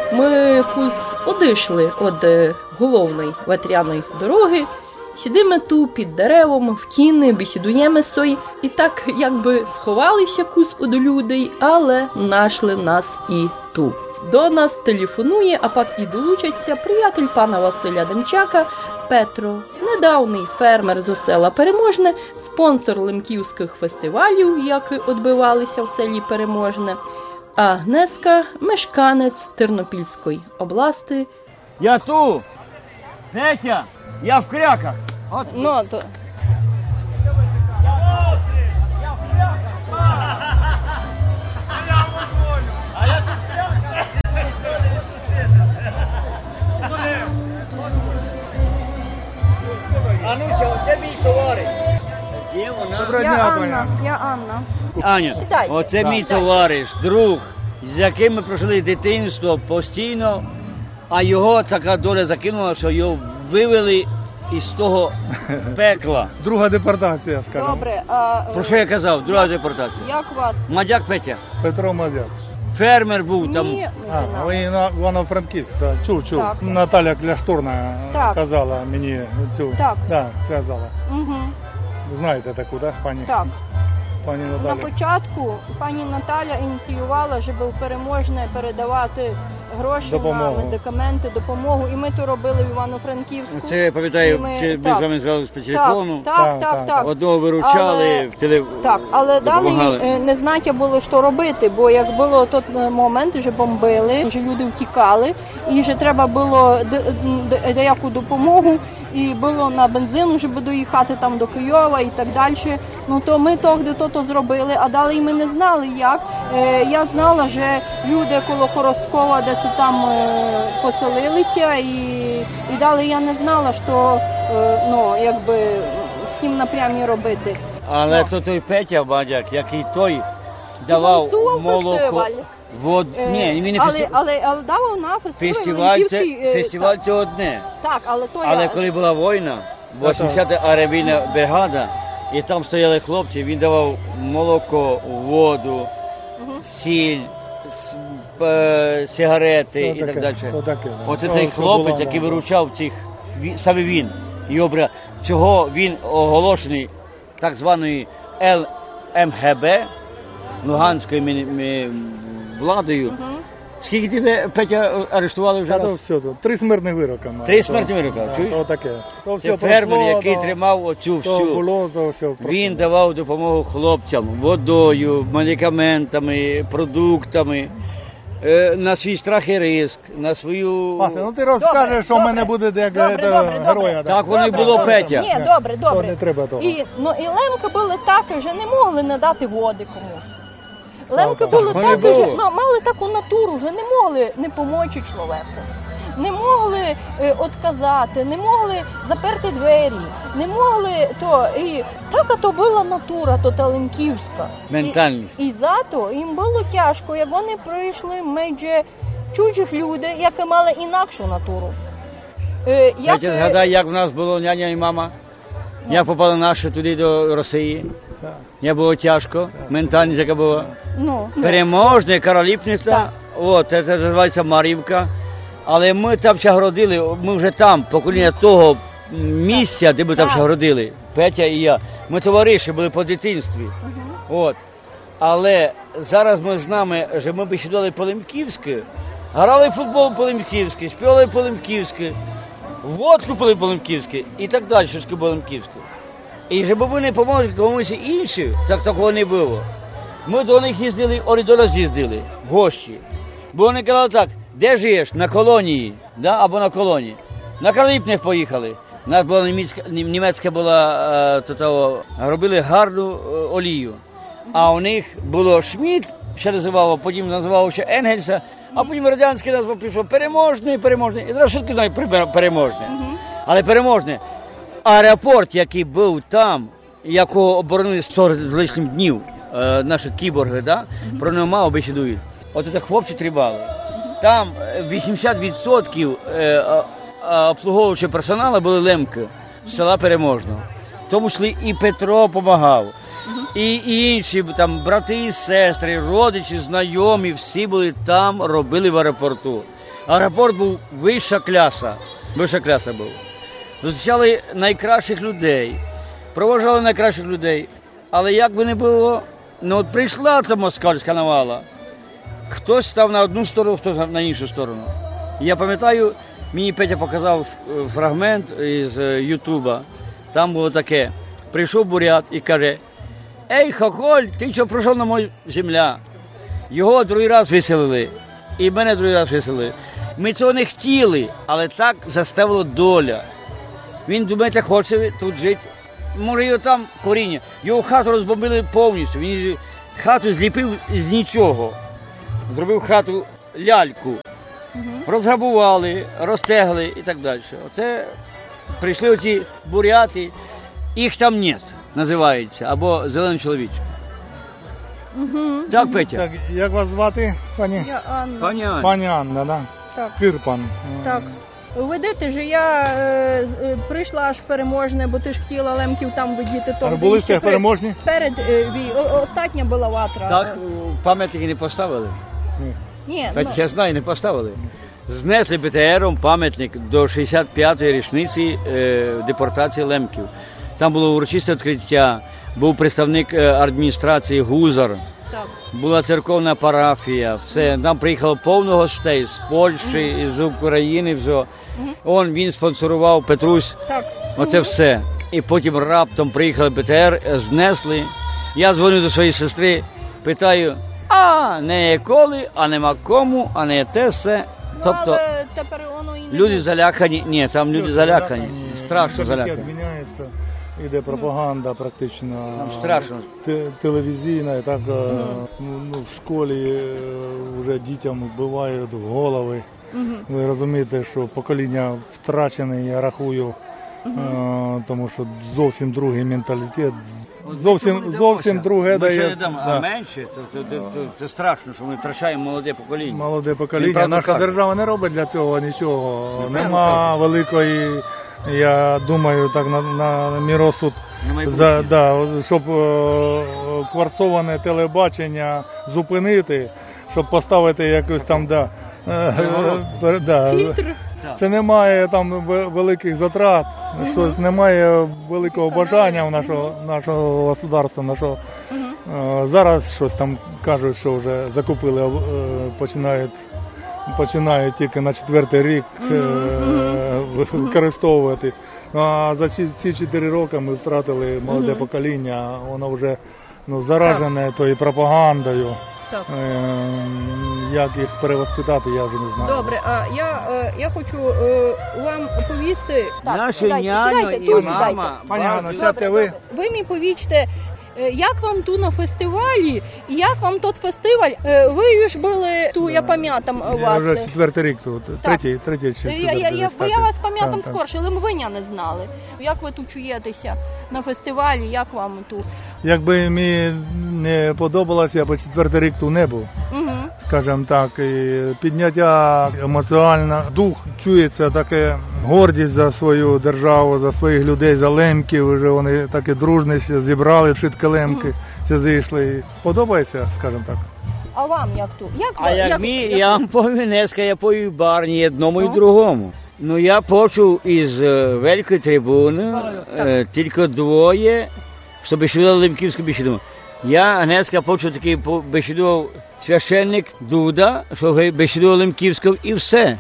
ми одійшли від головної ветряної дороги, сидимо тут під деревом, в кіні, бесідуємо сой, і так якби сховалися від людей, але знайшли нас і тут. До нас телефонує, а пак і долучаться приятель пана Василя Демчака Петро, недавній фермер з села Переможне, спонсор лемківських фестивалів, які відбувалися в селі Переможне, а Агнеска – мешканець Тернопільської області. Я тут! Петя! Я в кряках! От. Ну, то... Ануся, оце мій товариш. Де вона? Доброго Я дня, Анна, пані. я Анна. Аня, Сідайте. оце мій товариш, друг, з яким ми прожили дитинство постійно, а його така доля закинула, що його вивели із того пекла. Друга депортація, скажімо. Добре, а Про що я казав? Друга депортація. як вас? Мадяк Петя. Петро Мазяк. Фермер був там. Ні, А, ви Івано-Франківськ, так. Чув. Так. Наталя Кляшторна Так. казала мені цю. Так. Да, казала. Угу, Знаєте таку, так, пані? так. Пані На Наталя. початку пані Наталя ініціювала, щоб в Переможне передавати гроші Допомогу. на медикаменти, допомогу. І ми то робили в Івано-Франківську. Це я пам'ятаю, І ми- чи ми так. з вами зв'язалися по телефону. Так. Так. Одного виручали, Але- в теле... Так, але допомагали. далі не знаття було, що робити, бо як було той момент, вже бомбили, вже люди втікали, і вже треба було деяку допомогу, і було на бензин, щоб доїхати там до Києва і так далі. Ну то ми то зробили, а далі ми не знали як. Я знала, що люди коло Хоросткова десь там поселилися, і далі я не знала, що якби в тім напрямі робити. Але то той Петя Мадяк, який той давав Фінансував молоко. фестиваль. Ні, він не але давав на фестиваль. Лемківський, Фестиваль так, це одне. так, але то Але я... коли була війна, 80-та арабійна бригада, і там стояли хлопці, він давав молоко, воду, сіль, сигарети і так далі. Оце цей хлопець, який виручав цих, саме він, його бригада. Чого він оголошений так званою ЛМГБ, Луганською владою. Скільки тебе, Петя, арештували вже Та то раз? все, то 3 смертних вироки. 3 смертні вироки, чуєш? То таке. То все Це фермер, пройшло, який то- тримав оцю То всю. було, то все пройшло. Він давав допомогу хлопцям водою, медикаментами, продуктами, на свій страх і ризик, на свою... Вася, ну ти розкажеш, що в мене буде як Добре. героя. Так воно і було, Петя. Ні, добре. То не треба того. І лемки були так, вже не могли не дати води комусь. Лемки Так, були так. так, Не вже, було. мали таку натуру, вже не могли не помочі чоловіку. Не могли відказати, не могли заперти двері, не могли то. І така то була натура, то та лемківська. Ментальність. І зато їм було тяжко, як вони прийшли майже чужих людей, які мали інакшу натуру. Петя, згадай, як в нас було няня і мама, як попали наші туди до Росії, Так. як було тяжко, ментальність яка була. Ну, Переможне, Кароліпниця, Так. от, це називається Мар'ївка. Але ми там ще городили, ми вже там, покоління того місця, де ми там Так. ще городили, Петя і я. Ми товариші були по дитинстві. От. Але зараз ми з нами, що ми бесідували по-лемківськи, грали в футбол по-лемківськи, співали по-лемківськи, водку по-лемківськи і так далі, щось по-лемківськи. І щоб ви не допомогли комусь іншим, так такого не було. Ми до них їздили, вони до нас їздили, в гості. Бо вони казали так, де живеш? На колонії, да? Або на колонії. На Кароліпних поїхали. У нас була німецька була, робили гарну олію. А у них було Шмідт, ще називав, а потім називав ще Енгельса, а потім радянський назва прийшов Переможний. І зараз швидко знають Переможне. Але Переможне. Аеропорт, який був там, якого оборонили 100 з лишнім днів, наші кіборги, да? Про нього мало бесідують. От це хлопці трибали. Там 80% обслуговуючого персоналу були лемки з села Переможного. В тому числі і Петро допомагав, і інші там брати і сестри, родичі, знайомі, всі були там, робили в аеропорту. Аеропорт був вища кляса був. Зустрічали найкращих людей, проважали найкращих людей. Але як би не було, ну от прийшла ця москальська навала, хтось став на одну сторону, хтось на іншу сторону. Я пам'ятаю, мені Петя показав фрагмент із Ютуба, там було таке, прийшов бурят і каже: «Ей, хохоль, ти що прийшов на мою земля?» Його другий раз виселили, і мене другий раз виселили. Ми цього не хотіли, але так заставила доля. Він, думаєте, хоче тут жити. Може, його там коріння. Його хату розбомбили повністю. Він хату зліпив з нічого. Зробив хату ляльку. Розграбували, розтегли і так далі. Оце прийшли оці буряти, їх там нет, називається, або зелений чоловічок. Так, Петя? Так, як вас звати, пані? Я Анна. Пані Анна. Пані Анна, да? Так. Кирпан. Так. Видите ж, я прийшла аж в Переможне, бо ти ж хотіла Лемків там видіти. А були ще переможні? Перед остання була ватра. Так, пам'ятники не поставили. Ні, Петя, я знаю, не поставили. Знесли БТРом пам'ятник до 65-ї річниці депортації Лемків. Там було урочисте відкриття, був представник адміністрації Гузар, так. Була церковна парафія, все. Нам приїхало повно гостей з Польщі, з України, все. Він спонсорував Петрусь, Так. оце все. І потім раптом приїхали БТР, знесли. Я дзвоню до своєї сестри, питаю: а не коли, а нема кому, а не те все. Тобто Але тепер воно і не люди буде. залякані, ні, там люди залякані, страшно Менталітет залякані. міняється, іде пропаганда практично. Нам страшно. Телевізійна, так, в школі вже дітям вбивають в голови. Ви розумієте, що покоління втрачене, я рахую, тому що зовсім другий менталітет, зовсім друге Ми дає. ще не дамо, а менше, то страшно, що ми втрачаємо молоде покоління. Молоде Він покоління. правду Наша каже. держава не робить для цього нічого. Він Нема правду великої, я думаю, так на мій розсуд, На майбутнє. щоб кварцоване телебачення зупинити, щоб поставити якусь там, Фільтр. це немає там великих затрат, щось немає великого бажання в нашого государства, нашого. Зараз щось там кажуть, що вже закупили, починають тільки на 4-й рік використовувати. А за ці 4 роки ми втратили молоде покоління, воно вже заражене тою пропагандою. Так. Як їх перевоспитати, я вже не знаю. Добре, а я хочу вам повісти. Наші сідайте, няню сідайте, і тут сідайте. мама. Пані Ганно, Добре, сядьте ви. Ви мені повічте, як вам тут на фестивалі, і як вам тот фестиваль, ви ж були ту, я пам'ятам Я вас. вже 4-й рік тут, Так. третій чи Бо я вас пам'ятам Так. скорше, але ви не знали. Як ви тут чуєтеся на фестивалі, як вам тут? Якби мені не подобалося, я б 4-й рік тут не був. Скажімо так, і підняття емоціонально, дух чується, таке гордість за свою державу, за своїх людей, за лемків, вже вони такі дружні зібрали, швидко лемки, всі зійшли. Подобається, скажімо так. А вам як тут? А я вам повім, я пою в барні одному і другому. Ну, я почув із великої трибуни тільки двоє, що бесідували Лемківську бесіду. Я днеска почув такий бесідував священник Дуда, що бесідував Лемківську і все.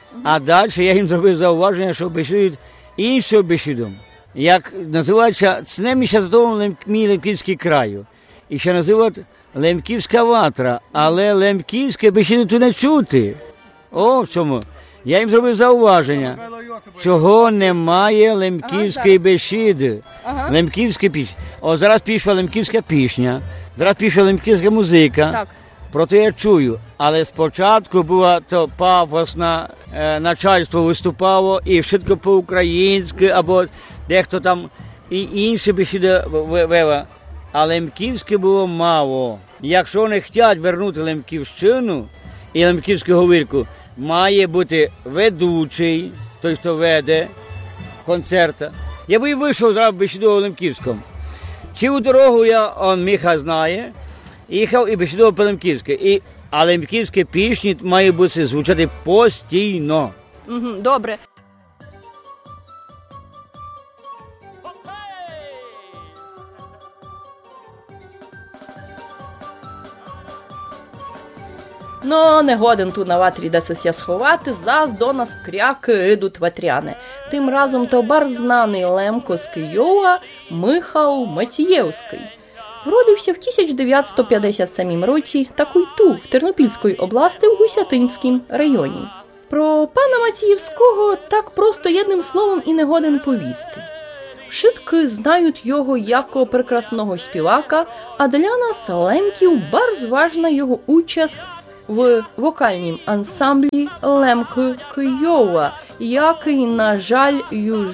А далі я їм зробив зауваження, що бесідують іншою бесідом. Як називається, це не між мій Лемківський краю. І ще називають Лемківська ватра, але Лемківське бесіду тут не чути. О, в чому? Я їм зробив зауваження, чого немає Лемківської бесіди. Лемківська пісня. О, зараз пішла Лемківська пісня, зараз пішла Лемківська музика. Так. Про те я чую. Але спочатку була то пафосна, начальство виступало і швидко по-українськи, або дехто там і інші бесіди вела. А Лемківське було мало. Якщо вони хочуть вернути Лемківщину і Лемківську говірку, має бути ведучий, той, хто веде концерта. Я би і вийшов зразу бесідував Лемківському. Цілу дорогу Міха знає, їхав і бесідував по Лемківське. І А лемківські пісні мають бути звучати постійно. Добре. Но не годен ту на ватрі десися сховати, заз до нас кряки ідуть ватряни. Тим разом то бар знаний Лемко з Києва Михал Матієвський. Вродився в 1957 році та культу в Тернопільської області в Гусятинському районі. Про пана Матієвського так просто єдним словом і не годен повісти. Вшитки знають його як прекрасного співака, а для нас, лемків, bardzo важна його участь в вокальнім ансамблі Лемки Києва, який, на жаль, юж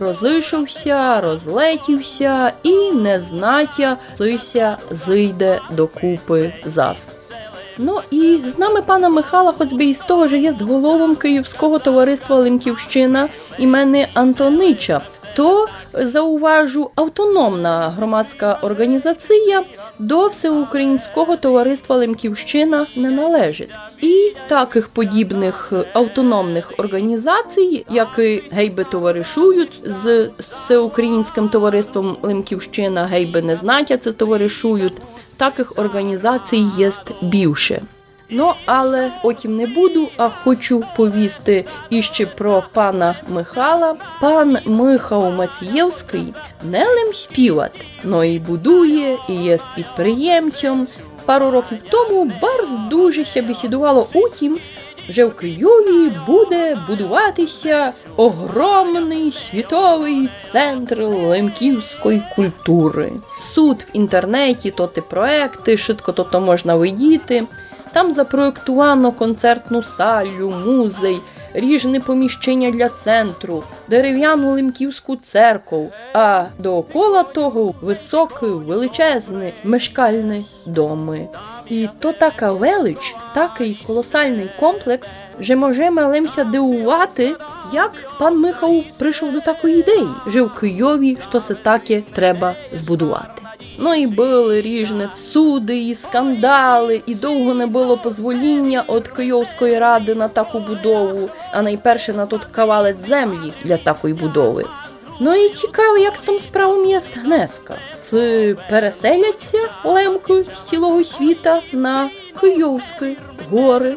розійшовся, розлетівся і незнаття цися зійде докупи зас. Ну і з нами пана Михайла, хоч би із того же є головом Київського товариства Лемківщина імені Антонича, то, зауважу, автономна громадська організація до Всеукраїнського товариства Лемківщина не належить. І таких подібних автономних організацій, які гейби товаришують з Всеукраїнським товариством Лемківщина, гейби не знаття це товаришують, таких організацій є більше. Ну, але отім не буду, а хочу повісти іще про пана Михайла. Пан Михал Матієвський не лим співати, но і будує, і є підприємцем. Пару років тому дуже ся бесідувало у тім, що в Києві буде будуватися огромний світовий центр лемківської культури. Суд в інтернеті, то ті проекти, швидко то можна видіти. Там запроєктувано концертну салю, музей, ріжне поміщення для центру, дерев'яну лемківську церкву, а доокола того високі, величезні мешкальні доми. І то така велич, такий колосальний комплекс, що можемо лемся дивувати, як пан Михал прийшов до такої ідеї, що в Києві що це таке треба збудувати. Ну і були різні суди і скандали, і довго не було дозвоління від Київської ради на таку будову, а найперше на тот кавалець землі для такої будови. Ну і цікаво, як з тим справом є гнеска. Це переселяться лемки з цілого світа на Київські гори,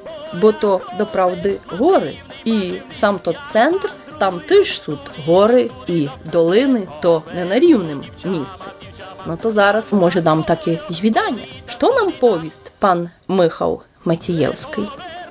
бо то, доправди, гори, і сам тот центр, там теж суд гори і долини, то не на рівному місці. Ну то зараз, може, дам таке звідання. Що нам повість пан Михал Матієвський?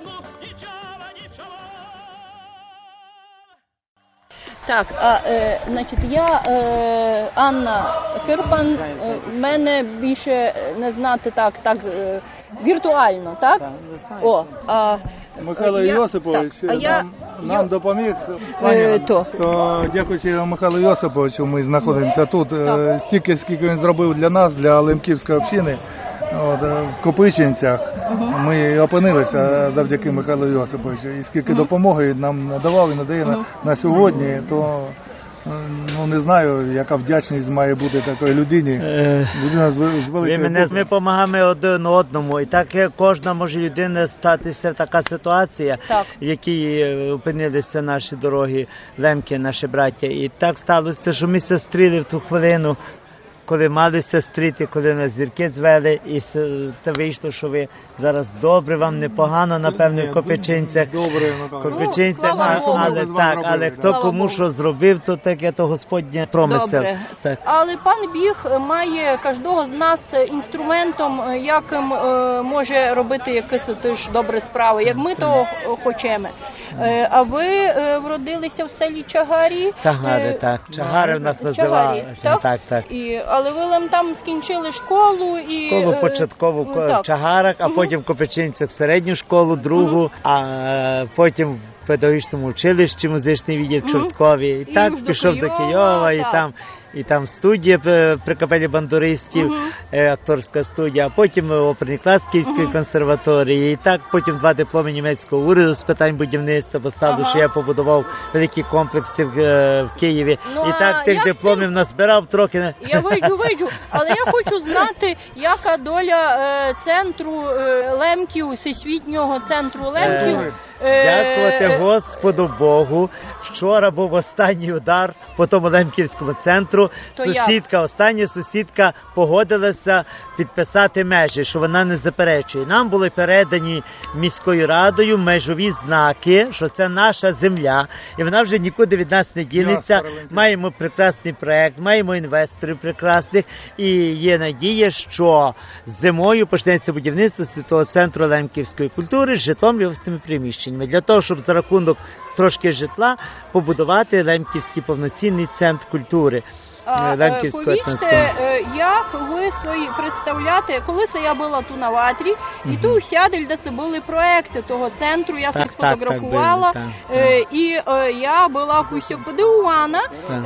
Так, значить, я Анна Кирпан, мене більше не знати так віртуально, так? Так, не знаю. Михайло Йосипович нам допоміг, то дякуючи Михайлу Йосиповичу ми знаходимося тут. Стільки, скільки він зробив для нас, для Лемківської общини, в Копичинцях, ми опинилися завдяки Михайлу Йосиповичу. І скільки допомоги нам надавав і надає на сьогодні, то не знаю, яка вдячність має бути такої людині. Людина з великою Ми допомагаємо один одному. І так кожна може людина статися така ситуація, в якій опинилися наші дорогі лемки, наші браття. І так сталося, що ми зустріли в ту хвилину, коли мали зустріти, коли нас зірки звели, і вийшло, що ви зараз добре, вам непогано, напевно, в Копичинцях. Але хто кому що зробив, то таке, то Господнє промисел. Так. Але пан Біг має кожного з нас інструментом, яким може робити якісь теж добрі справи, як ми то хочемо. А ви вродилися в селі Чагарі? Чагари в нас називали. Так. Але ви там скінчили школу і... Школу початкову в Чагарах, а потім в Копичинцях середню школу, другу, а потім педагогічному училищі, музичний відділ в Чорткові. І так пішов до Києва, і там студія при капелі бандуристів, акторська студія, а потім оперний клас Київської консерваторії. І так потім 2 дипломи німецького уряду з питань будівництва поставив, що я побудував великі комплекси в Києві. І так тих дипломів назбирав трохи. Я вийду, але я хочу знати, яка доля центру Лемків, всесвітнього центру Лемків. Дякувати Господу Богу. Вчора був останній удар по тому Лемківському центру. Остання сусідка погодилася підписати межі, що вона не заперечує. Нам були передані міською радою межові знаки, що це наша земля, і вона вже нікуди від нас не дінеться. Маємо прекрасний проект, маємо інвесторів прекрасних, і є надія, що зимою почнеться будівництво Світового центру Лемківської культури з житлом і офісними приміщеннями. Для того, щоб за рахунок трошки житла побудувати Лемківський повноцінний центр культури. Повіжте, як ви свої представляєте, коли я була тут на Ватрі, і тут у Сядельдесі були проекти того центру, я себе сфотографувала, і я була кусок подивована,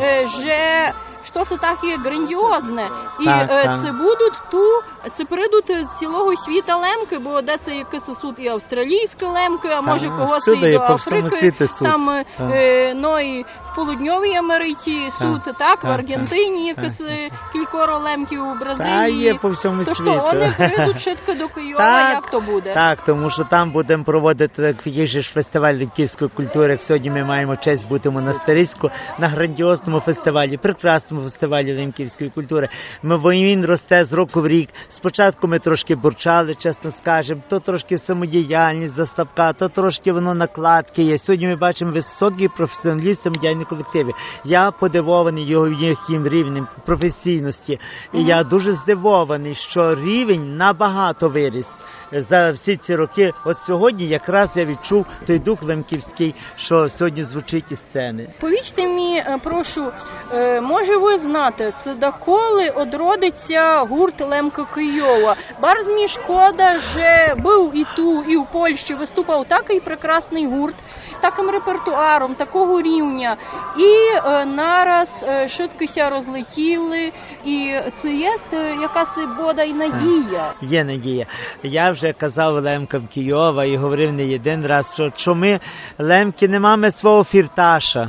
що це таке грандіозне. І це будуть це прийдуть з цілого світа лемки, бо де це якийсь суд і австралійські лемки, а може когось і до Африки, там, ну і в Полудньовій Америці суд, так, в Аргентині якось кількоро лемків, у Бразилії. Є по всьому світу. То що, вони прийдуть швидко до Києва, як то буде? Так, тому що там будемо проводити такий же фестиваль лемківської культури, як сьогодні ми маємо честь бути в Монастириську, на грандіозному фестивалі, прекрасному фестивалі лемківської культури. Він росте з року в рік. Спочатку ми трошки бурчали, чесно скажемо, то трошки самодіяльність заставка, то трошки воно накладки є. Сьогодні ми бачимо високий професіоналізм самодіяльні колективи. Я подивований їхнім рівнем професійності. І я дуже здивований, що рівень набагато виріс за всі ці роки. От сьогодні якраз я відчув той дух лемківський, що сьогодні звучить із сцени. Повічте мені, прошу, може ви знаєте, це доколи одродиться гурт Лемко Києва? Bardzo mi szkoda, że był і тут, і в Польщі виступав такий прекрасний гурт з таким репертуаром, такого рівня. І нараз швидкося розлетіли, і це є якась бодай надія. Є надія. Я вже казав лемкам Києва і говорив не один раз, що ми, лемки, не маємо свого фірташа.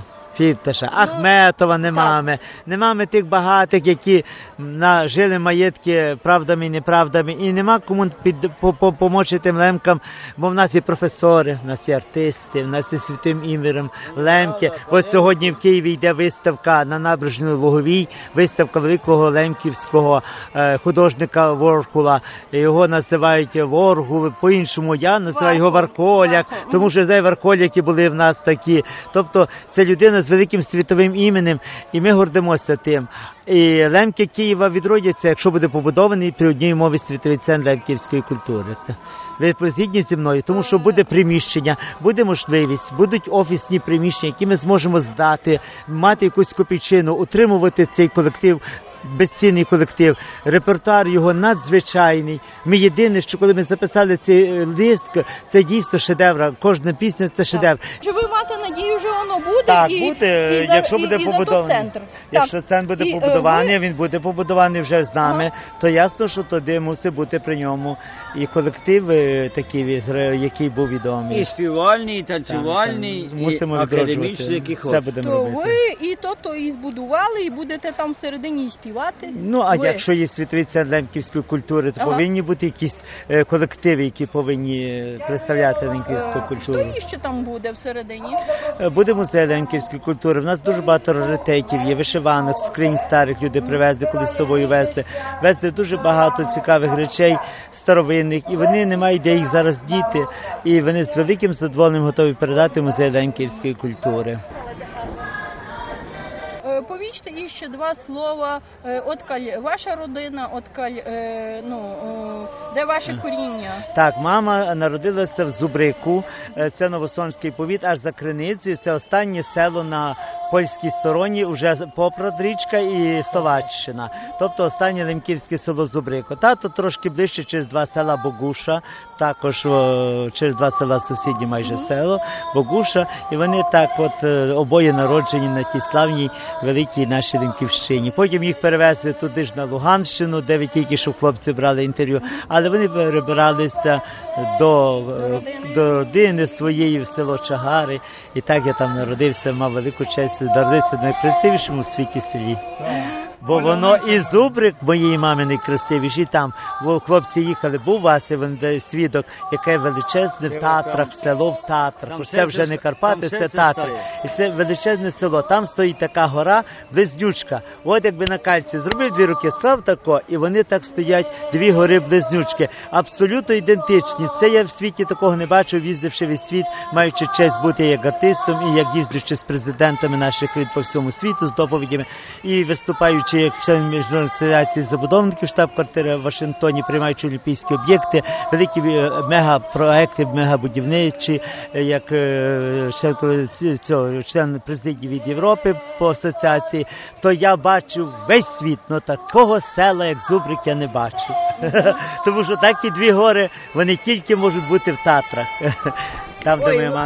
Ахметова не маємо тих багатих, які нажили маєтки правдами і неправдами, і нема кому допомогти тим лемкам, бо в нас є професори, в нас є артисти, в нас є святим ім'ям лемки. Ось сьогодні в Києві йде виставка на набережній Луговій, виставка великого лемківського художника Ворхула. Його називають Воргул, по-іншому я називаю його Варколяк, тому що Варколяки були в нас такі. Тобто це людина з великим світовим іменем, і ми гордимося тим. І лемки Києва відродяться, якщо буде побудований при одній мові світовий центр лемківської культури. Ви згідні зі мною, тому що буде приміщення, буде можливість, будуть офісні приміщення, які ми зможемо здати, мати якусь копійчину, утримувати цей колектив, безцінний колектив. Репертуар його надзвичайний. Ми єдине, що коли ми записали цей диск, це дійсно шедевр. Кожна пісня – це шедевр. Чи ви маєте надію, що воно буде? Так, буде, якщо буде побудований. Якщо центр буде побудований, він буде побудований вже з нами, то ясно, що тоді мусить бути при ньому і колектив такий, який був відомий. І співальний, і танцювальний, і академічний, який все будемо робити. То ви і то і збудували, і будете там всередині співати? Ну, а якщо є світовий центр лемківської культури, то повинні бути якісь колективи, які повинні представляти лемківську культуру. Що ще там буде всередині? Буде музей лемківської культури. В нас дуже багато раритетів є, вишиванок, скринь старих люди привезли, коли з собою везли. Везли дуже багато цікавих речей, старовинних, і вони не мають де їх зараз діти. І вони з великим задоволенням готові передати музей лемківської культури. Повічте іще 2 слова, откаль ваша родина, откаль, де ваше коріння? Так, мама народилася в Зубрику, це Новосольський повіт, аж за Криницею, це останнє село на польській стороні, вже поперед річка і Словаччина. Тобто останнє лемківське село Зубрико. Тато трошки ближче через 2 села Богуша, також через 2 села сусідні майже село Богуша. І вони так от обоє народжені на тій славній великій нашій Лемківщині. Потім їх перевезли туди ж на Луганщину, де ви тільки що хлопці брали інтерв'ю, але вони перебиралися до родини своєї в село Чагари. І так я там народився, мав велику честь народитися в найкрасивішому в світі селі. Бо воно і Зубрик моєї мами найкрасивіший, і там, бо хлопці їхали, був Вася, він свідок, яке величезне в Татрах, село в Татрах. Це вже не Карпати, це Татри. І це величезне село, там стоїть така гора, Близнючка. От якби на кальці зробив 2 руки, склав тако, і вони так стоять, 2 гори-близнючки. Абсолютно ідентичні. Це я в світі такого не бачив, їздивши весь світ, маючи честь бути як артистом, і як їздячи з президентами наших країн по всьому світу, з доповідями, і виступаючи як член Міжнародної асоціації забудовників, штаб-квартири в Вашингтоні, приймаючи олімпійські об'єкти, великі мегапроекти, мегабудівничі, як член президії від Європи по асоціації, то я бачив весь світ, но такого села, як Зубрик, я не бачив. Тому що такі 2 гори, вони тільки можуть бути в Татрах. Там, де моя мама